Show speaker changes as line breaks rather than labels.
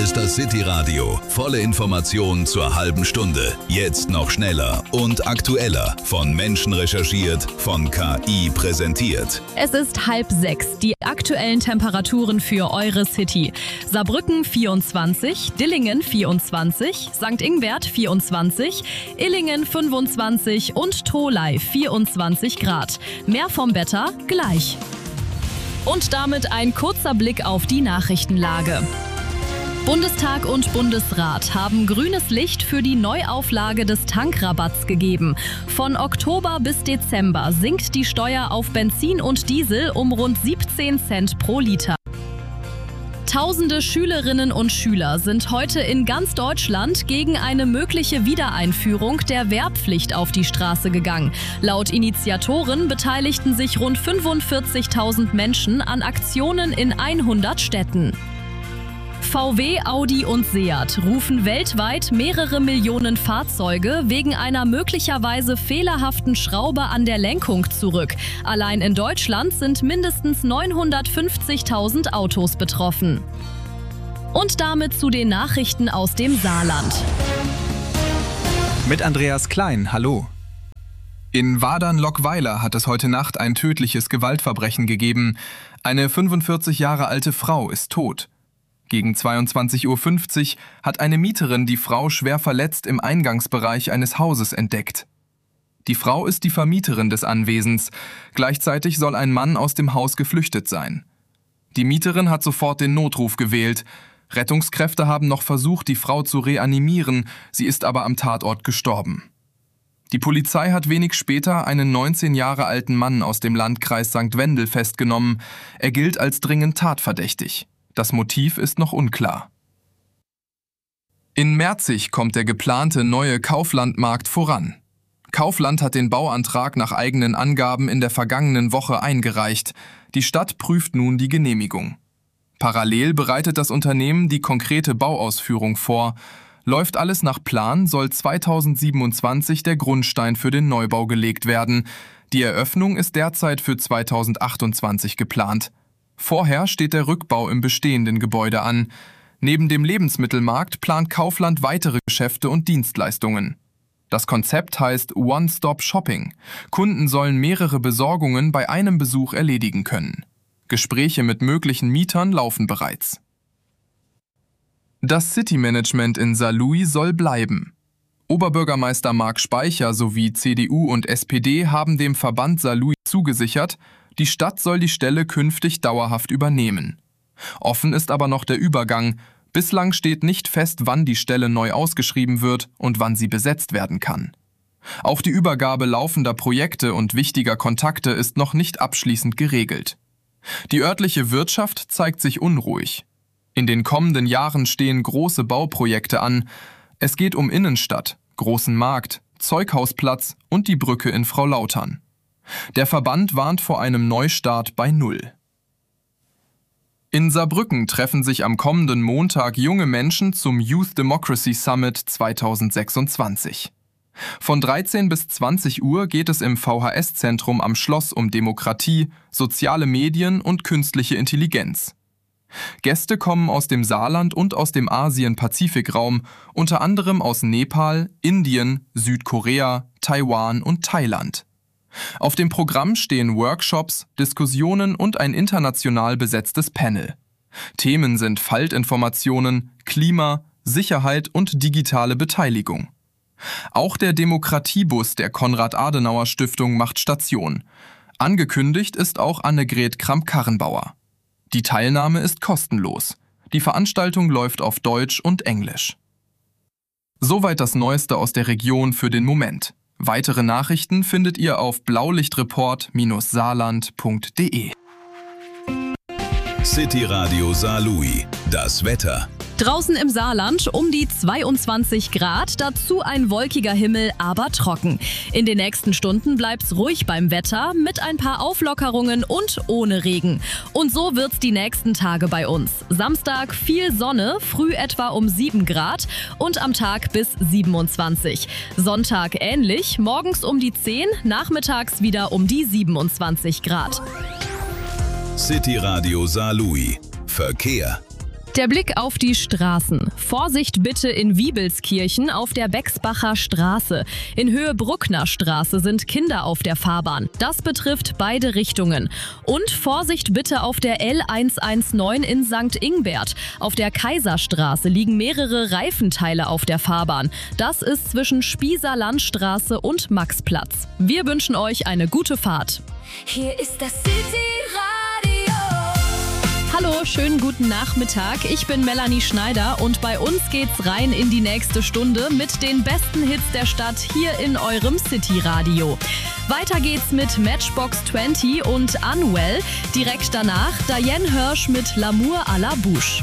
ist das City Radio. Volle Informationen zur halben Stunde. Jetzt noch schneller und aktueller. Von Menschen recherchiert, von KI präsentiert.
Es ist 5:30. Die aktuellen Temperaturen für eure City. Saarbrücken 24, Dillingen 24, St. Ingbert 24, Illingen 25 und Tholey 24 Grad. Mehr vom Wetter gleich. Und damit ein kurzer Blick auf die Nachrichtenlage. Bundestag und Bundesrat haben grünes Licht für die Neuauflage des Tankrabatts gegeben. Von Oktober bis Dezember sinkt die Steuer auf Benzin und Diesel um rund 17 Cent pro Liter. Tausende Schülerinnen und Schüler sind heute in ganz Deutschland gegen eine mögliche Wiedereinführung der Wehrpflicht auf die Straße gegangen. Laut Initiatoren beteiligten sich rund 45.000 Menschen an Aktionen in 100 Städten. VW, Audi und Seat rufen weltweit mehrere Millionen Fahrzeuge wegen einer möglicherweise fehlerhaften Schraube an der Lenkung zurück. Allein in Deutschland sind mindestens 950.000 Autos betroffen. Und damit zu den Nachrichten aus dem Saarland.
Mit Andreas Klein, hallo. In Wadern-Lockweiler hat es heute Nacht ein tödliches Gewaltverbrechen gegeben. Eine 45 Jahre alte Frau ist tot. Gegen 22:50 Uhr hat eine Mieterin die Frau schwer verletzt im Eingangsbereich eines Hauses entdeckt. Die Frau ist die Vermieterin des Anwesens. Gleichzeitig soll ein Mann aus dem Haus geflüchtet sein. Die Mieterin hat sofort den Notruf gewählt. Rettungskräfte haben noch versucht, die Frau zu reanimieren, sie ist aber am Tatort gestorben. Die Polizei hat wenig später einen 19 Jahre alten Mann aus dem Landkreis St. Wendel festgenommen. Er gilt als dringend tatverdächtig. Das Motiv ist noch unklar. In Merzig kommt der geplante neue Kauflandmarkt voran. Kaufland hat den Bauantrag nach eigenen Angaben in der vergangenen Woche eingereicht. Die Stadt prüft nun die Genehmigung. Parallel bereitet das Unternehmen die konkrete Bauausführung vor. Läuft alles nach Plan, soll 2027 der Grundstein für den Neubau gelegt werden. Die Eröffnung ist derzeit für 2028 geplant. Vorher steht der Rückbau im bestehenden Gebäude an. Neben dem Lebensmittelmarkt plant Kaufland weitere Geschäfte und Dienstleistungen. Das Konzept heißt One-Stop-Shopping. Kunden sollen mehrere Besorgungen bei einem Besuch erledigen können. Gespräche mit möglichen Mietern laufen bereits. Das City-Management in Saarlouis soll bleiben. Oberbürgermeister Marc Speicher sowie CDU und SPD haben dem Verband Saarlouis zugesichert, die Stadt soll die Stelle künftig dauerhaft übernehmen. Offen ist aber noch der Übergang. Bislang steht nicht fest, wann die Stelle neu ausgeschrieben wird und wann sie besetzt werden kann. Auch die Übergabe laufender Projekte und wichtiger Kontakte ist noch nicht abschließend geregelt. Die örtliche Wirtschaft zeigt sich unruhig. In den kommenden Jahren stehen große Bauprojekte an. Es geht um Innenstadt, großen Markt, Zeughausplatz und die Brücke in Fraulautern. Der Verband warnt vor einem Neustart bei Null. In Saarbrücken treffen sich am kommenden Montag junge Menschen zum Youth Democracy Summit 2026. Von 13 bis 20 Uhr geht es im VHS-Zentrum am Schloss um Demokratie, soziale Medien und künstliche Intelligenz. Gäste kommen aus dem Saarland und aus dem Asien-Pazifik-Raum, unter anderem aus Nepal, Indien, Südkorea, Taiwan und Thailand. Auf dem Programm stehen Workshops, Diskussionen und ein international besetztes Panel. Themen sind Faltinformationen, Klima, Sicherheit und digitale Beteiligung. Auch der Demokratiebus der Konrad-Adenauer-Stiftung macht Station. Angekündigt ist auch Annegret Kramp-Karrenbauer. Die Teilnahme ist kostenlos. Die Veranstaltung läuft auf Deutsch und Englisch. Soweit das Neueste aus der Region für den Moment. Weitere Nachrichten findet ihr auf blaulichtreport-saarland.de.
City Radio Saarlouis. Das Wetter.
Draußen im Saarland um die 22 Grad, dazu ein wolkiger Himmel, aber trocken. In den nächsten Stunden bleibt's ruhig beim Wetter mit ein paar Auflockerungen und ohne Regen. Und so wird's die nächsten Tage bei uns. Samstag viel Sonne, früh etwa um 7 Grad und am Tag bis 27. Sonntag ähnlich, morgens um die 10, nachmittags wieder um die 27 Grad.
City Radio Saarlouis. Verkehr.
Der Blick auf die Straßen. Vorsicht bitte in Wiebelskirchen auf der Bexbacher Straße. In Höhe Bruckner Straße sind Kinder auf der Fahrbahn. Das betrifft beide Richtungen. Und Vorsicht bitte auf der L119 in St. Ingbert. Auf der Kaiserstraße liegen mehrere Reifenteile auf der Fahrbahn. Das ist zwischen Spießer Landstraße und Maxplatz. Wir wünschen euch eine gute Fahrt.
Hier ist das City-Radio.
Hallo, schönen guten Nachmittag. Ich bin Melanie Schneider und bei uns geht's rein in die nächste Stunde mit den besten Hits der Stadt hier in eurem City-Radio. Weiter geht's mit Matchbox 20 und Unwell. Direkt danach Diane Hirsch mit L'amour à la bouche.